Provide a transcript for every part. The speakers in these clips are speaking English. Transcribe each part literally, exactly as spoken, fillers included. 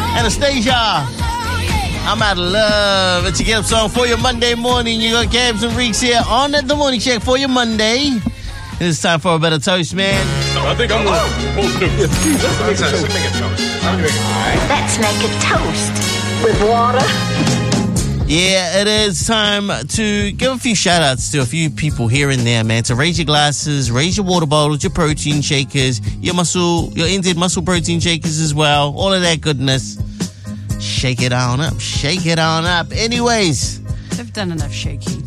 Anastasia, I'm out of love. It's a get up song for your Monday morning. You got Gabs and Reeks here on The Morning Check for your Monday. It's time for a better toast, man. I think I'm going to do it. Let's make a toast. Let's make a toast with water. Yeah, it is time to give a few shout outs to a few people here and there, man. So raise your glasses, raise your water bottles, your protein shakers, your muscle, your N Z muscle protein shakers as well. All of that goodness. Shake it on up, shake it on up. Anyways, they've done enough shaking.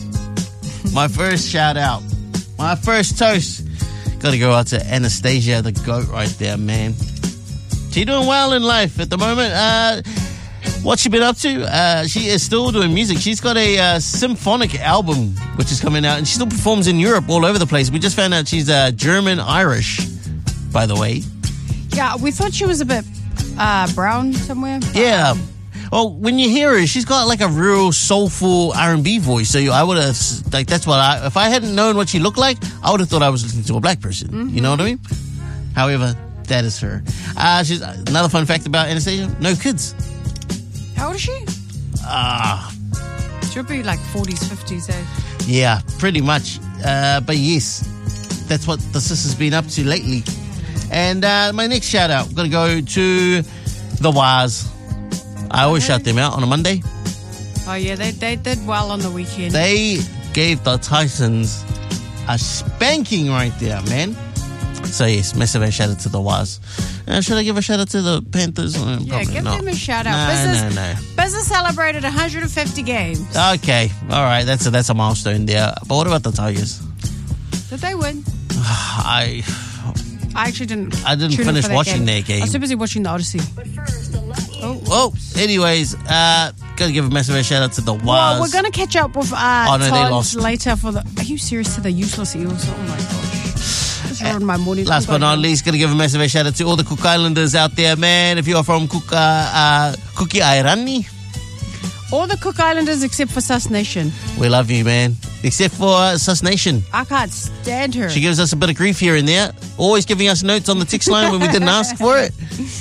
My first shout out, my first toast, gotta go out to Anastasia, the goat right there, man. She doing well in life at the moment. Uh, what she been up to? Uh, she is still doing music. She's got a uh, symphonic album which is coming out, and she still performs in Europe all over the place. We just found out she's uh, German-Irish, by the way. Yeah, we thought she was a bit uh, brown somewhere. Yeah. Well, when you hear her, she's got like a real soulful R and B voice. So I would have, like, that's what I, if I hadn't known what she looked like, I would have thought I was listening to a black person. Mm-hmm. You know what I mean? However, that is her. Uh, she's another fun fact about Anastasia: no kids. How old is she? Ah, uh, she'll be like forties, fifties, eh? Yeah, pretty much. Uh, but yes, that's what the sister's been up to lately. And uh, my next shout out, I'm gonna go to the Waz. I always shout them out on a Monday. Oh yeah, they they did well on the weekend. They gave the Titans a spanking right there, man. So yes, massive shout out to the Waz. Uh, should I give a shout out to the Panthers? Uh, yeah, give not. them a shout out. No, Business, no, no. Business celebrated one hundred fifty games. Okay, all right, that's a, that's a milestone there. But what about the Tigers? Did they win? I I actually didn't. I didn't finish that watching game. their game. I was too busy watching the Odyssey. Oh, oh. Anyways, uh, gotta give a massive shout out to the Waz. Well, we're gonna catch up with uh, oh, no, they lost. later for the. Are you serious? To the useless Eels? Oh my gosh. Ruined my morning. Last but not least, gonna give a massive shout out to all the Cook Islanders out there, man. If you're from Cook, uh, uh, Kuki Airani, all the Cook Islanders except for Sus Nation. We love you, man. Except for uh, Sus Nation. I can't stand her. She gives us a bit of grief here and there, always giving us notes on the text line when we didn't ask for it.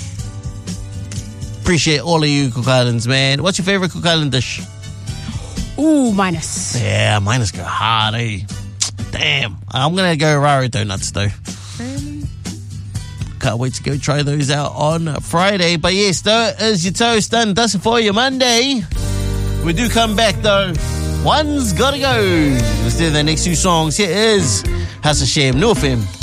Appreciate all of you Cook Islands, man. What's your favorite Cook Island dish? Ooh, minus. Yeah, minus go hard, eh? Damn. I'm going to go Raro Donuts, though. Really? Can't wait to go try those out on Friday. But yes, that is your toast done. Does it for you Monday. We do come back, though. One's got to go. Let's do the next two songs. Here is House of Shame, New F M.